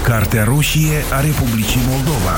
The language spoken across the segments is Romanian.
Cartea roșie a Republicii Moldova.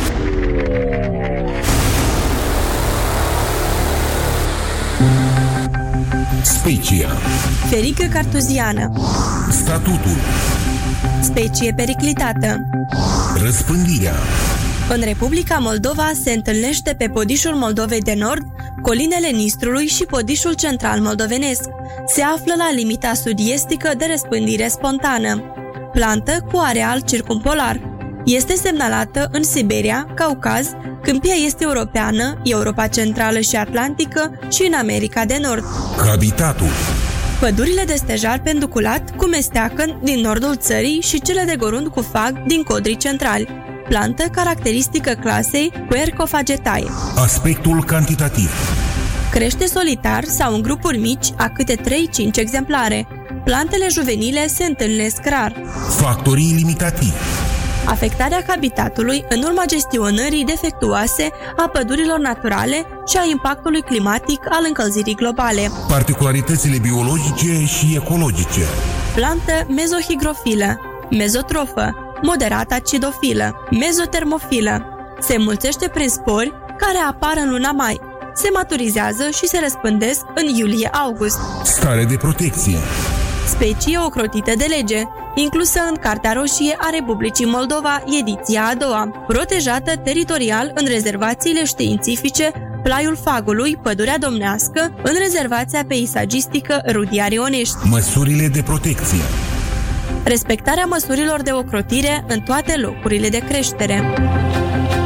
Specia. Ferică cartuziană. Statutul. Specie periclitată. Răspândirea. În Republica Moldova se întâlnește pe podișul Moldovei de Nord, colinele Nistrului și podișul central moldovenesc. Se află la limita sud-estică de răspândire spontană. Plantă cu areal circumpolar. Este semnalată în Siberia, Caucaz, câmpia este europeană, Europa Centrală și Atlantică și în America de Nord. Habitatul. Pădurile de stejar penduculat cu mesteacăn din nordul țării și cele de gorund cu fag din codrii centrali. Plantă caracteristică clasei Quercofagetae. Aspectul cantitativ. Crește solitar sau în grupuri mici a câte 3-5 exemplare. Plantele juvenile se întâlnesc rar. Factorii limitativi. Afectarea habitatului în urma gestionării defectuoase a pădurilor naturale și a impactului climatic al încălzirii globale. Particularitățile biologice și ecologice. Plantă mezohigrofilă, mezotrofă, moderat acidofilă, mezotermofilă. Se înmulțește prin spori care apar în luna mai. Se maturizează și se răspândesc în iulie-august. Stare de protecție. Specie ocrotită de lege, inclusă în Cartea Roșie a Republicii Moldova, ediția a doua, protejată teritorial în rezervațiile științifice Plaiul Fagului, Pădurea Domnească, în rezervația peisagistică Rudia Rionești. Măsurile de protecție. Respectarea măsurilor de ocrotire în toate locurile de creștere.